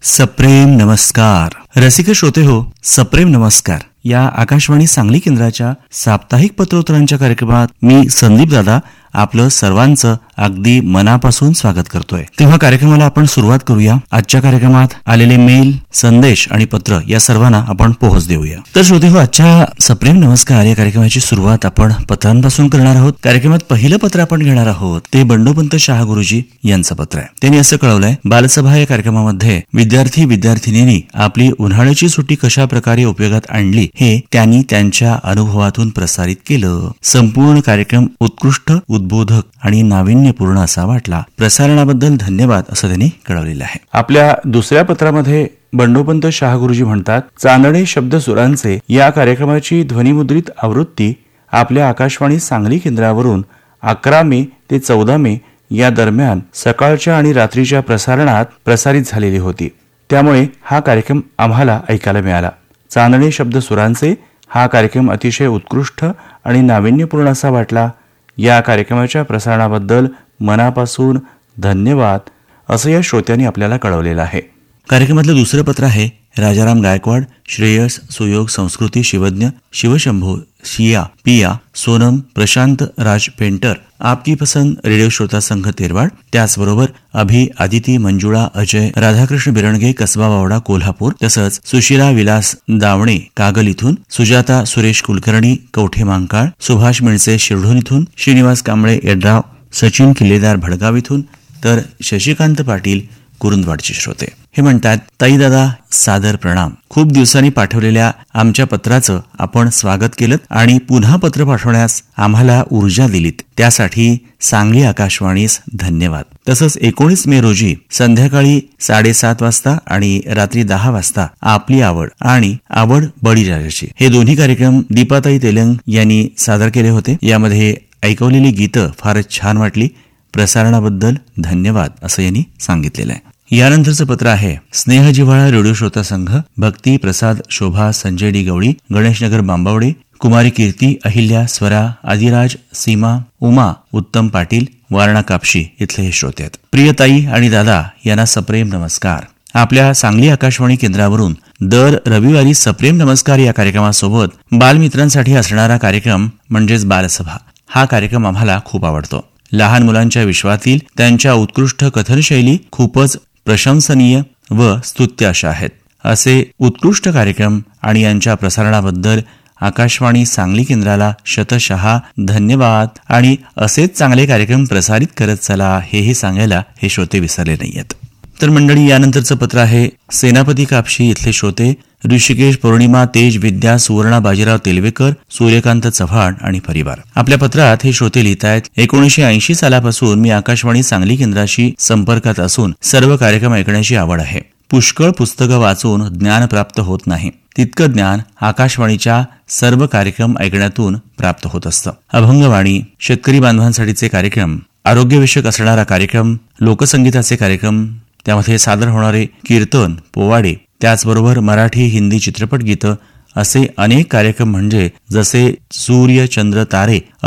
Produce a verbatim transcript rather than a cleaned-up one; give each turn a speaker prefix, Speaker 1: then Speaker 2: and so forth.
Speaker 1: सप्रेम नमस्कार. रसिक श्रोते हो, सप्रेम नमस्कार या आकाशवाणी सांगली केंद्राच्या साप्ताहिक पत्रोत्तरांच्या कार्यक्रमात मी संदीप दादा आपलं सर्वांचं अगदी मनापासून स्वागत करतोय. तेव्हा कार्यक्रमाला आपण सुरुवात करूया. आजच्या कार्यक्रमात आलेले मेल, संदेश आणि पत्र या सर्वांना आपण पोहोच देऊया. तर श्रोते हो, आजच्या सप्रेम नमस्कार या कार्यक्रमाची सुरुवात आपण पत्रांपासून करणार आहोत. कार्यक्रमात पहिलं पत्र आपण घेणार आहोत ते बंडोपंत शाह गुरुजी यांचं पत्र आहे. त्यांनी असं कळवलंय, बालसभा या कार्यक्रमामध्ये विद्यार्थी विद्यार्थिनींनी आपली उन्हाळ्याची सुट्टी कशा प्रकारे उपयोगात आणली हे त्यांनी त्यांच्या अनुभवातून प्रसारित केलं. संपूर्ण कार्यक्रम उत्कृष्ट, उद्बोधक आणि नाविन्यपूर्ण असा वाटला. प्रसारणाबद्दल धन्यवाद असं त्यांनी कळवलेलं आहे. आपल्या दुसऱ्या पत्रामध्ये बंडोपंत शाह गुरुजी म्हणतात, चांदणे शब्द सुरांचे या कार्यक्रमाची ध्वनिमुद्रित आवृत्ती आपल्या आकाशवाणी सांगली केंद्रावरून अकरा मे ते चौदा मे या दरम्यान सकाळच्या आणि रात्रीच्या प्रसारणात प्रसारित झालेली होती. त्यामुळे हा कार्यक्रम आम्हाला ऐकायला मिळाला. चांदणे शब्द सुरांचे हा कार्यक्रम अतिशय उत्कृष्ट आणि नाविन्यपूर्ण असा वाटला. या कार्यक्रमाच्या प्रसारणाबद्दल मनापासून धन्यवाद असं या श्रोत्यांनी आपल्याला कळवलेलं आहे. कार्यक्रमातलं दुसरं पत्र आहे राजाराम गायकवाड, श्रेयस, सुयोग, संस्कृती, शिवज्ञ, शिवशंभू, शिया, पिया, सोनम, प्रशांत राज पेंटर, आपकी पसंद, रेडिओ श्रोता संघ तेरवाड, त्याचबरोबर अभि, आदिती, मंजुळा, अजय, राधाकृष्ण बिरणगे, कसबा वावडा, कोल्हापूर, तसंच सुशिरा विलास दावणे कागल इथून, सुजाता सुरेश कुलकर्णी, कवठे मांकाळ, सुभाष मिळसे शिरढोण इथून, श्रीनिवास कांबळे यड्राव, सचिन किल्लेदार भडगाव इथून, तर शशिकांत पाटील कुरुंदवाडचे श्रोते हे म्हणतात, ताई दादा सादर प्रणाम. खूप दिवसांनी पाठवलेल्या आमच्या पत्राचं आपण स्वागत केलं आणि पुन्हा पत्र पाठवण्यास आम्हाला ऊर्जा दिलीत, त्यासाठी सांगली आकाशवाणीस धन्यवाद. तसंच एकोणीस मे रोजी संध्याकाळी साडेसात वाजता आणि रात्री दहा वाजता आपली आवड आणि आवड बळीराजाची हे दोन्ही कार्यक्रम दीपाताई तेलंग यांनी सादर केले होते. यामध्ये ऐकवलेली गीतं फारच छान वाटली. प्रसारणाबद्दल धन्यवाद असं यांनी सांगितलेलं आहे. यानंतरचं पत्र आहे स्नेह जिव्हाळा रेडिओ श्रोता संघ, भक्ती, प्रसाद, शोभा, संजय डी गवळी, गणेशनगर बांबावडे, कुमारी कीर्ती, अहिल्या, स्वरा, आदिराज, सीमा, उमा, उत्तम पाटील, वारणा कापशी इथले हे श्रोते आहेत. प्रियताई आणि दादा यांना सप्रेम नमस्कार. आपल्या सांगली आकाशवाणी केंद्रावरून दर रविवारी सप्रेम नमस्कार या कार्यक्रमासोबत बालमित्रांसाठी असणारा कार्यक्रम म्हणजेच बालसभा हा कार्यक्रम आम्हाला खूप आवडतो. लहान मुलांच्या विश्वातील त्यांच्या उत्कृष्ट कथनशैली खूपच प्रशंसनीय व स्तुत्य अशा आहेत. असे उत्कृष्ट कार्यक्रम आणि यांच्या प्रसारणाबद्दल आकाशवाणी सांगली केंद्राला शतशः धन्यवाद आणि असेच चांगले कार्यक्रम प्रसारित करत चला हेही सांगायला हे श्रोते विसरले नाहीयेत. तर मंडळी, यानंतरचं पत्र आहे सेनापती कापशी इथले श्रोते ऋषिकेश, पौर्णिमा, तेज, विद्या, सुवर्णा, बाजीराव तेलवेकर, सूर्यकांत चव्हाण आणि परिवार. आपल्या पत्रात हे श्रोते लिहित आहेत, एकोणीसशे ऐंशी सालापासून मी आकाशवाणी सांगली केंद्राशी संपर्कात असून सर्व कार्यक्रम ऐकण्याची आवड आहे. पुष्कळ पुस्तकं वाचून ज्ञान प्राप्त होत नाही, तितकं ज्ञान आकाशवाणीच्या सर्व कार्यक्रम ऐकण्यातून प्राप्त होत असतं. अभंगवाणी, शेतकरी बांधवांसाठीचे कार्यक्रम, आरोग्यविषयक असणारा कार्यक्रम, लोकसंगीताचे कार्यक्रम, त्यामध्ये सादर होणारे कीर्तन, पोवाडे, त्याचबरोबर मराठी, हिंदी चित्रपट गीतं असे अनेक कार्यक्रम म्हणजे जसे सूर्य, चंद्र, तारे